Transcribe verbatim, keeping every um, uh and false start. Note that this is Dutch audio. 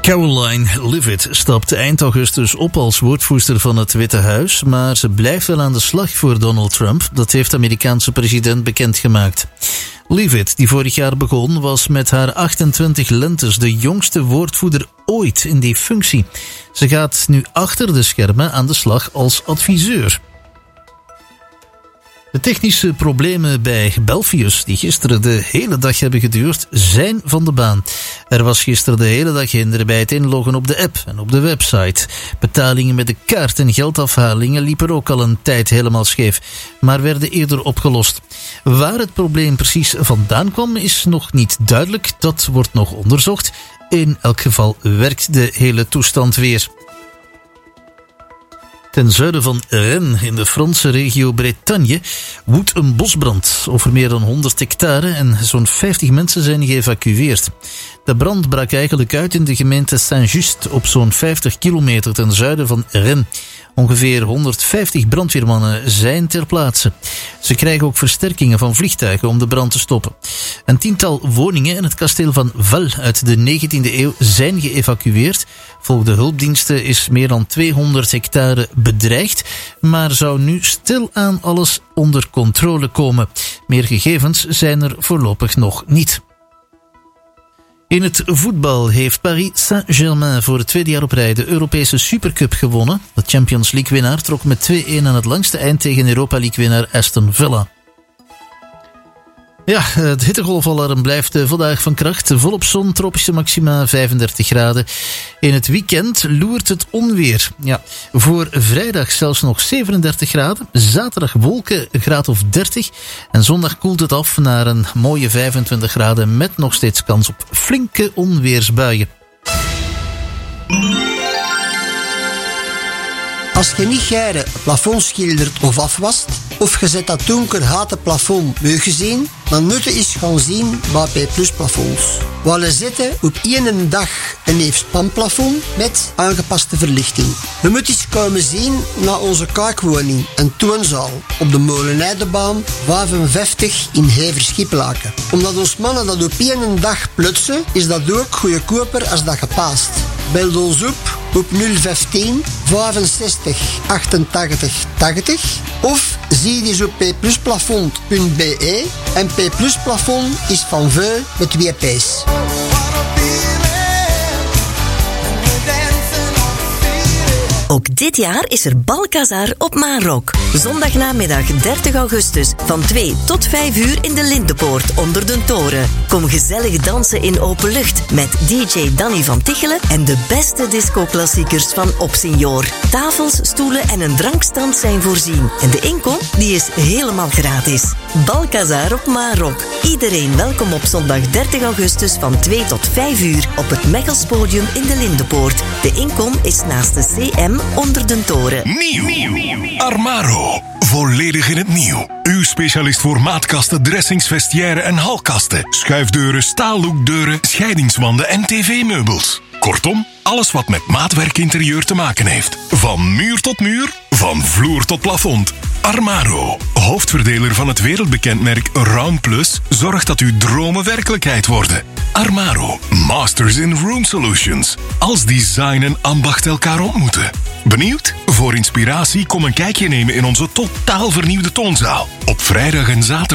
Caroline Leavitt stapt eind augustus op als woordvoerster van het Witte Huis, maar ze blijft wel aan de slag voor Donald Trump. Dat heeft de Amerikaanse president bekendgemaakt. Leavitt, die vorig jaar begon, was met haar achtentwintig lentes de jongste woordvoerder ooit in die functie. Ze gaat nu achter de schermen aan de slag als adviseur. De technische problemen bij Belfius, die gisteren de hele dag hebben geduurd, zijn van de baan. Er was gisteren de hele dag hinder bij het inloggen op de app en op de website. Betalingen met de kaart en geldafhalingen liepen ook al een tijd helemaal scheef, maar werden eerder opgelost. Waar het probleem precies vandaan kwam is nog niet duidelijk, dat wordt nog onderzocht. In elk geval werkt de hele toestand weer. Ten zuiden van Rennes, in de Franse regio Bretagne, woedt een bosbrand over meer dan honderd hectare en zo'n vijftig mensen zijn geëvacueerd. De brand brak eigenlijk uit in de gemeente Saint-Just op zo'n vijftig kilometer ten zuiden van Rennes. Ongeveer honderdvijftig brandweermannen zijn ter plaatse. Ze krijgen ook versterkingen van vliegtuigen om de brand te stoppen. Een tiental woningen in het kasteel van Val uit de negentiende eeuw zijn geëvacueerd. Volgens de hulpdiensten is meer dan tweehonderd hectare bedreigd, maar zou nu stilaan alles onder controle komen. Meer gegevens zijn er voorlopig nog niet. In het voetbal heeft Paris Saint-Germain voor het tweede jaar op rij de Europese Supercup gewonnen. De Champions League-winnaar trok met twee-een aan het langste eind tegen Europa League-winnaar Aston Villa. Ja, het hittegolfalarm blijft vandaag van kracht. Volop zon, tropische maxima vijfendertig graden. In het weekend loert het onweer. Ja, voor vrijdag zelfs nog zevenendertig graden. Zaterdag wolken, een graad of dertig. En zondag koelt het af naar een mooie vijfentwintig graden met nog steeds kans op flinke onweersbuien. Als je niet gijre het plafond schildert of afwast, of je zet dat donkerhate plafond mooi gezien, dan moet je eens gaan zien bij P plus plafonds. We zetten op één dag een neef spanplafond met aangepaste verlichting. Je moet eens komen zien naar onze kaakwoning en toonzaal op de Molenaardebaan vijfenvijftig in Hever-Schiplaken. Omdat ons mannen dat op één dag plutsen, is dat ook goedkoper als dat gepaast. Bel ons op op nul vijftien vijfenzestig achtentachtig tachtig of zie eens op p plus plafond punt b e en P plus plafond is van veu met twee p's. Ook dit jaar is er Balcazar op Maanrock. Zondagnamiddag dertig augustus van twee tot vijf uur in de Lindenpoort onder de toren. Kom gezellig dansen in open lucht met D J Danny van Tichelen en de beste disco-klassiekers van Opsenior. Tafels, stoelen en een drankstand zijn voorzien. En de inkom die is helemaal gratis. Balcazar op Maanrock. Iedereen welkom op zondag dertig augustus van twee tot vijf uur op het Mechelspodium in de Lindenpoort. De inkom is naast de C M onder de toren. Nieuw. Nieuw. Armaro. Volledig in het nieuw. Uw specialist voor maatkasten, dressings, vestiaire en halkasten. Schuifdeuren, staallookdeuren, scheidingswanden en tv-meubels. Kortom, alles wat met maatwerkinterieur te maken heeft. Van muur tot muur, van vloer tot plafond. Armaro, hoofdverdeler van het wereldbekend merk Round Plus, zorgt dat uw dromen werkelijkheid worden. Armaro, Masters in Room Solutions. Als design en ambacht elkaar ontmoeten. Benieuwd? Voor inspiratie kom een kijkje nemen in onze totaal vernieuwde toonzaal. Op vrijdag en zaterdag